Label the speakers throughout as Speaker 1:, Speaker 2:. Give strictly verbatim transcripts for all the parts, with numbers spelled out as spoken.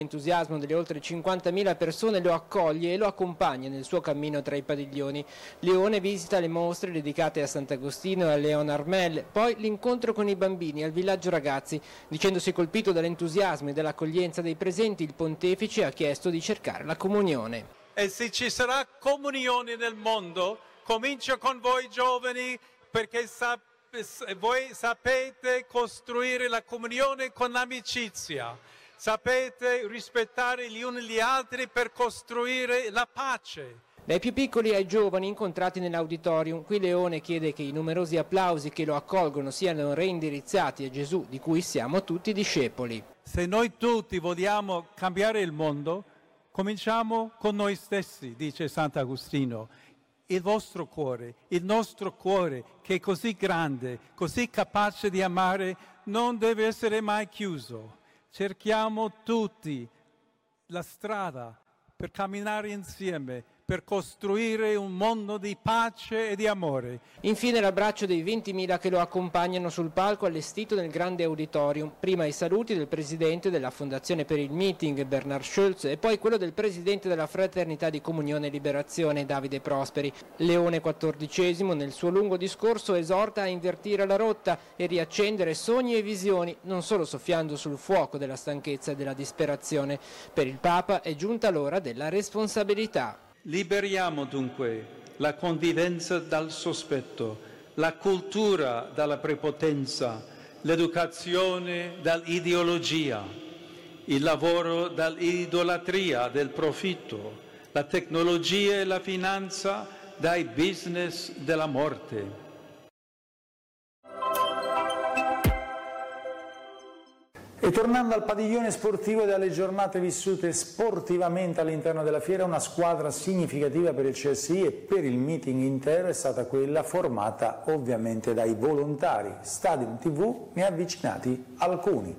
Speaker 1: L'entusiasmo delle oltre cinquantamila persone lo accoglie e lo accompagna nel suo cammino tra i padiglioni. Leone visita le mostre dedicate a Sant'Agostino e a Leon Armel, poi l'incontro con i bambini al villaggio ragazzi. Dicendosi colpito dall'entusiasmo e dall'accoglienza dei presenti, il pontefice ha chiesto di cercare la comunione.
Speaker 2: E se ci sarà comunione nel mondo, comincia con voi giovani, perché sap- voi sapete costruire la comunione con l'amicizia. Sapete rispettare gli uni gli altri per costruire la pace.
Speaker 1: Dai più piccoli ai giovani incontrati nell'auditorium, qui Leone chiede che i numerosi applausi che lo accolgono siano reindirizzati a Gesù, di cui siamo tutti discepoli.
Speaker 2: Se noi tutti vogliamo cambiare il mondo, cominciamo con noi stessi, dice Sant'Agostino. Il vostro cuore, il nostro cuore, che è così grande, così capace di amare, non deve essere mai chiuso. Cerchiamo tutti la strada per camminare insieme, per costruire un mondo di pace e di amore.
Speaker 1: Infine l'abbraccio dei ventimila che lo accompagnano sul palco allestito nel grande auditorium. Prima i saluti del presidente della Fondazione per il Meeting, Bernard Schulz, e poi quello del presidente della Fraternità di Comunione e Liberazione, Davide Prosperi. Leone quattordicesimo nel suo lungo discorso esorta a invertire la rotta e riaccendere sogni e visioni, non solo soffiando sul fuoco della stanchezza e della disperazione. Per il Papa è giunta l'ora della responsabilità.
Speaker 2: Liberiamo dunque la convivenza dal sospetto, la cultura dalla prepotenza, l'educazione dall'ideologia, il lavoro dall'idolatria del profitto, la tecnologia e la finanza dai business della morte.
Speaker 3: E tornando al padiglione sportivo e dalle giornate vissute sportivamente all'interno della fiera, una squadra significativa per il C S I e per il meeting intero è stata quella formata ovviamente dai volontari. Stadium tivù ne ha avvicinati alcuni.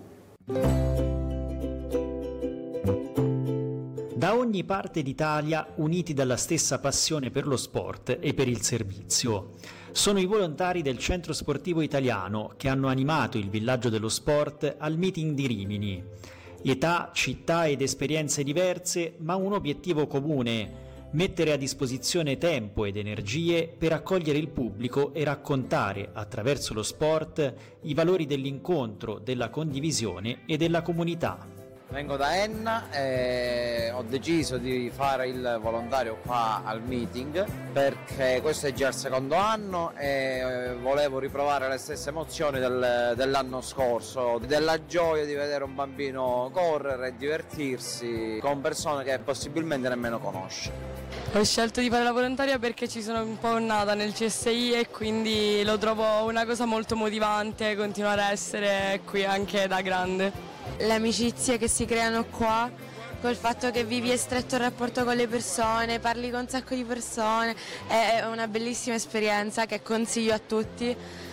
Speaker 4: Da ogni parte d'Italia, uniti dalla stessa passione per lo sport e per il servizio. Sono i volontari del Centro Sportivo Italiano che hanno animato il Villaggio dello Sport al meeting di Rimini. Età, città ed esperienze diverse, ma un obiettivo comune: mettere a disposizione tempo ed energie per accogliere il pubblico e raccontare, attraverso lo sport, i valori dell'incontro, della condivisione e della comunità.
Speaker 5: Vengo da Enna e ho deciso di fare il volontario qua al meeting perché questo è già il secondo anno e volevo riprovare le stesse emozioni del, dell'anno scorso, della gioia di vedere un bambino correre e divertirsi con persone che possibilmente nemmeno conosce.
Speaker 6: Ho scelto di fare la volontaria perché ci sono un po' nata nel C S I e quindi lo trovo una cosa molto motivante continuare a essere qui anche da grande.
Speaker 7: Le amicizie che si creano qua, col fatto che vivi e stretto il rapporto con le persone, parli con un sacco di persone, è una bellissima esperienza che consiglio a tutti.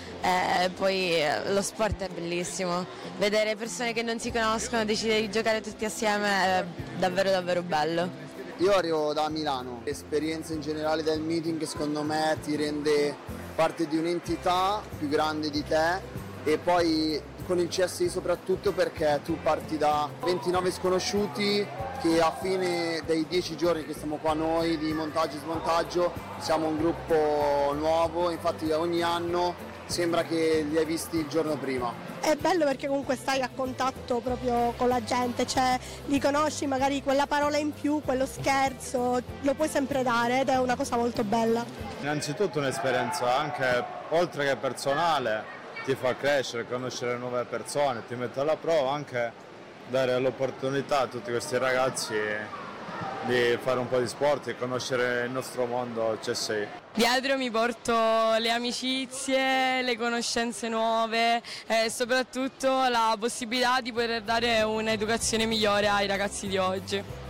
Speaker 7: E poi lo sport è bellissimo, vedere persone che non si conoscono decidere di giocare tutti assieme è davvero davvero bello.
Speaker 8: Io arrivo da Milano, l'esperienza in generale del meeting secondo me ti rende parte di un'entità più grande di te e poi con il C S I soprattutto perché tu parti da ventinove sconosciuti che a fine dei dieci giorni che stiamo qua noi di montaggio e smontaggio siamo un gruppo nuovo, infatti ogni anno sembra che li hai visti il giorno prima.
Speaker 9: È bello perché comunque stai a contatto proprio con la gente, cioè li conosci, magari quella parola in più, quello scherzo, lo puoi sempre dare ed è una cosa molto bella.
Speaker 10: Innanzitutto un'esperienza anche oltre che personale, ti fa crescere, conoscere nuove persone, ti mette alla prova, anche dare l'opportunità a tutti questi ragazzi di fare un po' di sport e conoscere il nostro mondo C S I.
Speaker 6: Dietro mi porto le amicizie, le conoscenze nuove e soprattutto la possibilità di poter dare un'educazione migliore ai ragazzi di oggi.